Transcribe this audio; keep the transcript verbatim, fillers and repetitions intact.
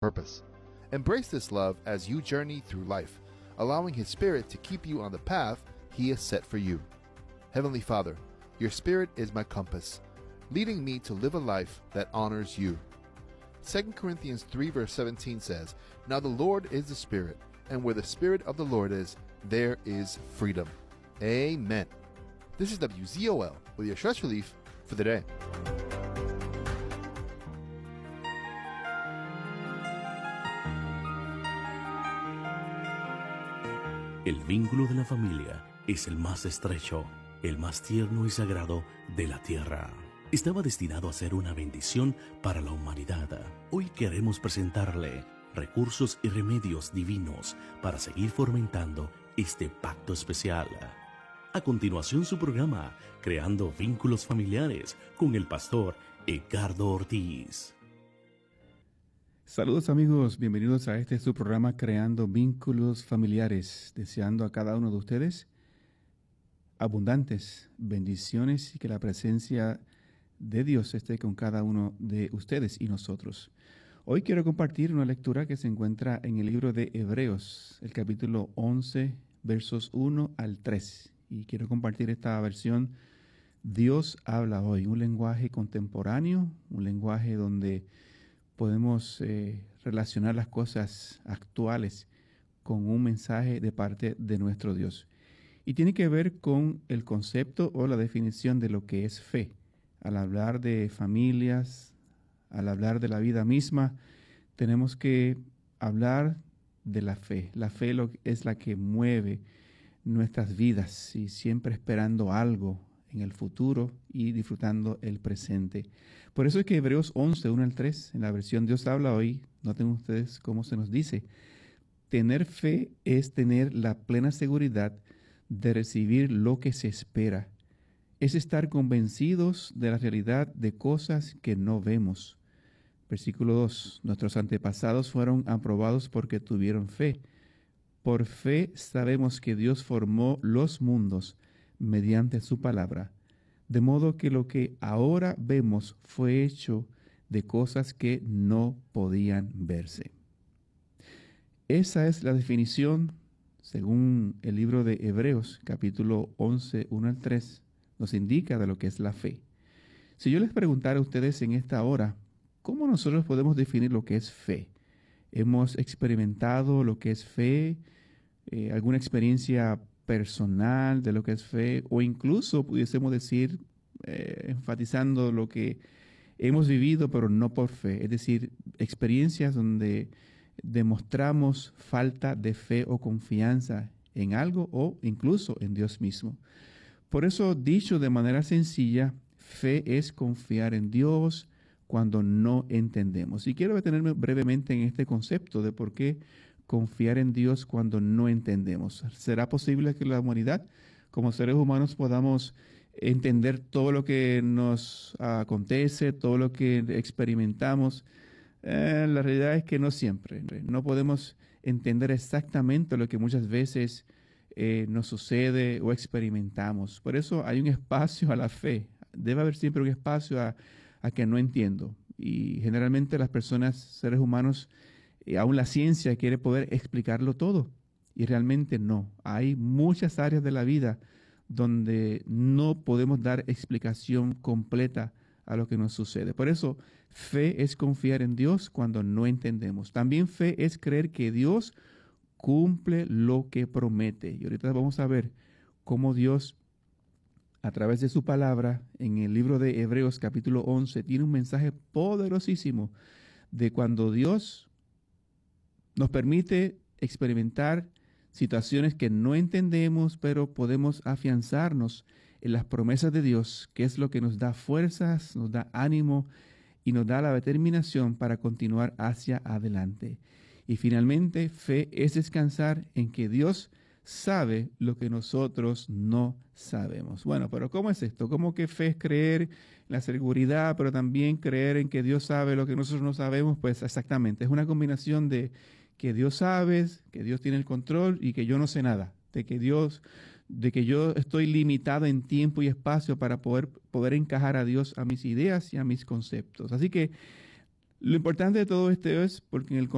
purpose. Embrace this love as you journey through life, allowing His Spirit to keep you on the path He has set for you. Heavenly Father, your Spirit is my compass, leading me to live a life that honors you. Second Corinthians three verse seventeen says, "Now the Lord is the Spirit, and where the Spirit of the Lord is, there is freedom." Amen. This is W Z O L with your stress relief for the day. El vínculo de la familia es el más estrecho, el más tierno y sagrado de la tierra. Estaba destinado a ser una bendición para la humanidad. Hoy queremos presentarle recursos y remedios divinos para seguir fomentando este pacto especial. A continuación, su programa, Creando Vínculos Familiares, con el pastor Edgardo Ortiz. Saludos amigos, bienvenidos a este su programa Creando Vínculos Familiares, deseando a cada uno de ustedes abundantes bendiciones y que la presencia de Dios esté con cada uno de ustedes y nosotros. Hoy quiero compartir una lectura que se encuentra en el libro de Hebreos, el capítulo once, versos uno al tres. Y quiero compartir esta versión, Dios habla hoy, un lenguaje contemporáneo, un lenguaje donde podemos eh, relacionar las cosas actuales con un mensaje de parte de nuestro Dios. Y tiene que ver con el concepto o la definición de lo que es fe. Al hablar de familias, al hablar de la vida misma, tenemos que hablar de la fe. La fe lo, es la que mueve nuestras vidas y siempre esperando algo en el futuro y disfrutando el presente. Por eso es que Hebreos once, uno al tres, en la versión Dios habla hoy, noten ustedes cómo se nos dice, tener fe es tener la plena seguridad de recibir lo que se espera. Es estar convencidos de la realidad de cosas que no vemos. Versículo dos. Nuestros antepasados fueron aprobados porque tuvieron fe. Por fe sabemos que Dios formó los mundos mediante su palabra, de modo que lo que ahora vemos fue hecho de cosas que no podían verse. Esa es la definición, según el libro de Hebreos, capítulo once, uno al tres, nos indica de lo que es la fe. Si yo les preguntara a ustedes en esta hora, ¿cómo nosotros podemos definir lo que es fe? ¿Hemos experimentado lo que es fe? Eh, ¿Alguna experiencia personal de lo que es fe? O incluso pudiésemos decir, eh, enfatizando lo que hemos vivido, pero no por fe. Es decir, experiencias donde demostramos falta de fe o confianza en algo o incluso en Dios mismo. Por eso, dicho de manera sencilla, fe es confiar en Dios cuando no entendemos. Y quiero detenerme brevemente en este concepto de por qué confiar en Dios cuando no entendemos. ¿Será posible que la humanidad, como seres humanos, podamos entender todo lo que nos acontece, todo lo que experimentamos? Eh, la realidad es que no siempre. No podemos entender exactamente lo que muchas veces eh, nos sucede o experimentamos. Por eso hay un espacio a la fe. Debe haber siempre un espacio a, a que no entiendo. Y generalmente las personas, seres humanos, y aún la ciencia quiere poder explicarlo todo. Y realmente no. Hay muchas áreas de la vida donde no podemos dar explicación completa a lo que nos sucede. Por eso, fe es confiar en Dios cuando no entendemos. También fe es creer que Dios cumple lo que promete. Y ahorita vamos a ver cómo Dios, a través de su palabra, en el libro de Hebreos capítulo once, tiene un mensaje poderosísimo de cuando Dios nos permite experimentar situaciones que no entendemos, pero podemos afianzarnos en las promesas de Dios, que es lo que nos da fuerzas, nos da ánimo y nos da la determinación para continuar hacia adelante. Y finalmente, fe es descansar en que Dios sabe lo que nosotros no sabemos. Bueno, pero ¿cómo es esto? ¿Cómo que fe es creer en la seguridad, pero también creer en que Dios sabe lo que nosotros no sabemos? Pues exactamente, es una combinación de que Dios sabe, que Dios tiene el control y que yo no sé nada. De que Dios, de que yo estoy limitado en tiempo y espacio para poder, poder encajar a Dios a mis ideas y a mis conceptos. Así que lo importante de todo esto es porque en el